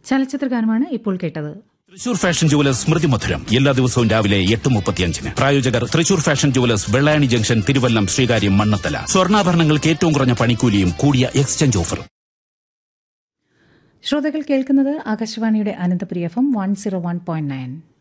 ചലച്ചിത്രഗാനമാണ് ഇപ്പോൾ കേട്ടത്. Thrissur fashion jewellers സ്മൃതി മധുരം എല്ലാ ദിവസവും രാവിലെ 8:35. പ്രായോജകർ Thrissur fashion jewellers, Vellayani junction, Thiruvallam, Sreekaryam, Mannathala. സ്വർണ്ണാഭരണങ്ങൾക്ക് ഏറ്റവും കുറഞ്ഞ പണിക്കൂലിയും കൂടിയ എക്സ്ചേഞ്ച് ഓഫറും. ശ്രോതാക്കൾ കേൾക്കുന്നത് ആകാശവാണിയുടെ അനന്തപുരി FM 101.9.